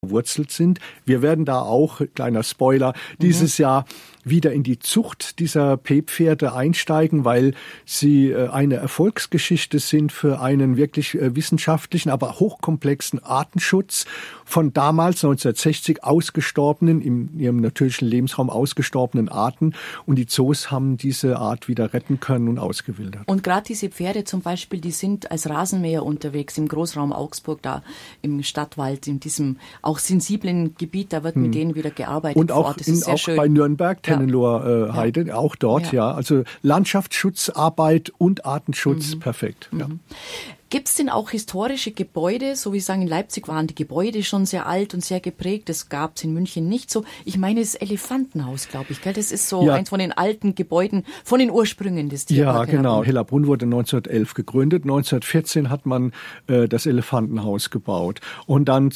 verwurzelt sind. Wir werden da auch, kleiner Spoiler, dieses Jahr wieder in die Zucht dieser Pepferde einsteigen, weil sie eine Erfolgsgeschichte sind für einen wirklich wissenschaftlichen, aber hochkomplexen Artenschutz von damals 1960 ausgestorbenen, in ihrem natürlichen Lebensraum ausgestorbenen Arten. Und die Zoos haben diese Art wieder retten können und ausgewildert. Und gerade diese Pferde zum Beispiel, die sind als Rasenmäher unterwegs im Großraum Augsburg, da im Stadtwald, in diesem auch sensiblen Gebiet, da wird mit denen wieder gearbeitet. Und auch, auch bei Nürnberg, Tennenloher Heide, auch dort, Also Landschaftsschutzarbeit und Artenschutz, perfekt. Ja. Gibt es denn auch historische Gebäude, so wie Sie sagen, in Leipzig waren die Gebäude schon sehr alt und sehr geprägt, das gab es in München nicht so. Ich meine, das Elefantenhaus, glaube ich, gell? Das ist so eins von den alten Gebäuden, von den Ursprüngen des Tierparks. Ja, genau. Hellerbrunn wurde 1911 gegründet. 1914 hat man das Elefantenhaus gebaut. Und dann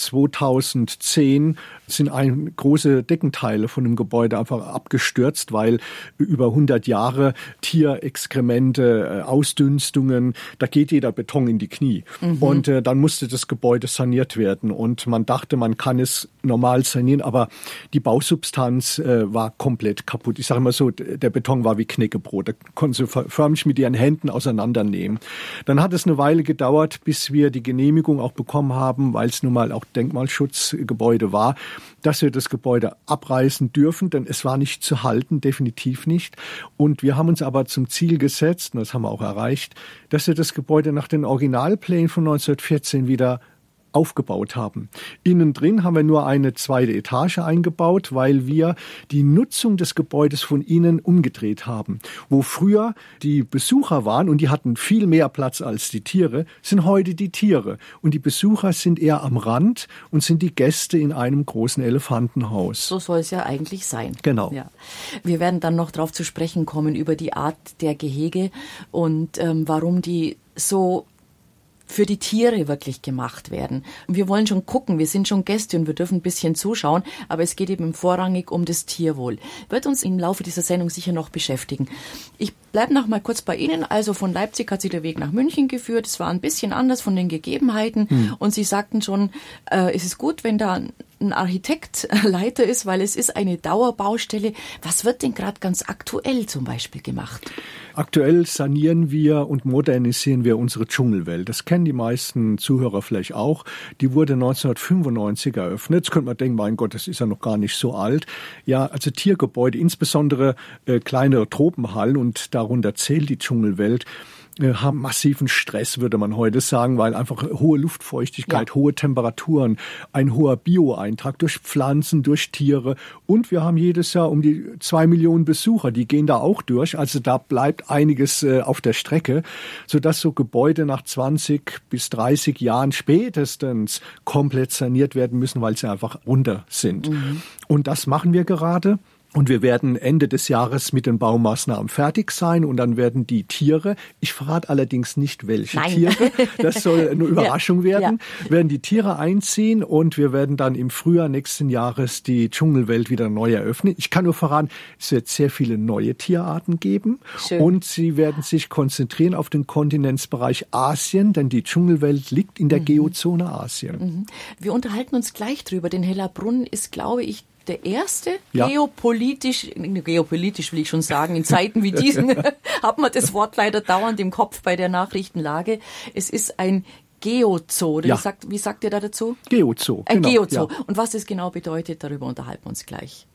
2010 sind große Deckenteile von dem Gebäude einfach abgestürzt, weil über 100 Jahre Tierexkremente, Ausdünstungen, da geht jeder Beton in die Knie. Und dann musste das Gebäude saniert werden. Und man dachte, man kann es normal sanieren, aber die Bausubstanz war komplett kaputt. Ich sage mal so, der Beton war wie Knäckebrot. Da konnten sie förmlich mit ihren Händen auseinandernehmen. Dann hat es eine Weile gedauert, bis wir die Genehmigung auch bekommen haben, weil es nun mal auch Denkmalschutzgebäude war, dass wir das Gebäude abreißen dürfen, denn es war nicht zu halten, definitiv nicht. Und wir haben uns aber zum Ziel gesetzt, und das haben wir auch erreicht, dass wir das Gebäude nach den Originalplänen von 1914 wieder aufgebaut haben. Innen drin haben wir nur eine zweite Etage eingebaut, weil wir die Nutzung des Gebäudes von innen umgedreht haben. Wo früher die Besucher waren und die hatten viel mehr Platz als die Tiere, sind heute die Tiere. Und die Besucher sind eher am Rand und sind die Gäste in einem großen Elefantenhaus. So soll es ja eigentlich sein. Genau. Ja. Wir werden dann noch darauf zu sprechen kommen über die Art der Gehege und warum die so für die Tiere wirklich gemacht werden. Und wir wollen schon gucken, wir sind schon Gäste und wir dürfen ein bisschen zuschauen, aber es geht eben vorrangig um das Tierwohl. Wird uns im Laufe dieser Sendung sicher noch beschäftigen. Ich bleibe noch mal kurz bei Ihnen. Also von Leipzig hat Sie der Weg nach München geführt. Es war ein bisschen anders von den Gegebenheiten. Und Sie sagten schon, es ist gut, wenn da ein Architekt Leiter ist, weil es ist eine Dauerbaustelle. Was wird denn gerade ganz aktuell zum Beispiel gemacht? Aktuell sanieren wir und modernisieren wir unsere Dschungelwelt. Das kennen die meisten Zuhörer vielleicht auch. Die wurde 1995 eröffnet. Jetzt könnte man denken, mein Gott, das ist ja noch gar nicht so alt. Ja, also Tiergebäude, insbesondere kleinere Tropenhallen, und darunter zählt die Dschungelwelt, haben massiven Stress, würde man heute sagen, weil einfach hohe Luftfeuchtigkeit, hohe Temperaturen, ein hoher Bio-Eintrag durch Pflanzen, durch Tiere, und wir haben jedes Jahr um die 2 Millionen Besucher, die gehen da auch durch, also da bleibt einiges auf der Strecke, sodass so Gebäude nach 20 bis 30 Jahren spätestens komplett saniert werden müssen, weil sie einfach runter sind. Und das machen wir gerade. Und wir werden Ende des Jahres mit den Baumaßnahmen fertig sein, und dann werden die Tiere, ich verrate allerdings nicht welche Tiere, das soll eine Überraschung werden, werden die Tiere einziehen, und wir werden dann im Frühjahr nächsten Jahres die Dschungelwelt wieder neu eröffnen. Ich kann nur verraten, es wird sehr viele neue Tierarten geben. Schön. Und sie werden sich konzentrieren auf den Kontinentsbereich Asien, denn die Dschungelwelt liegt in der Geozone Asien. Wir unterhalten uns gleich drüber, denn Hellerbrunn ist, glaube ich, der erste geopolitisch will ich schon sagen, in Zeiten wie diesen hat man das Wort leider dauernd im Kopf bei der Nachrichtenlage. Es ist ein Geozoo. Wie sagt ihr da dazu? Geozoo. Ein Geozoo. Und was das genau bedeutet, darüber unterhalten wir uns gleich.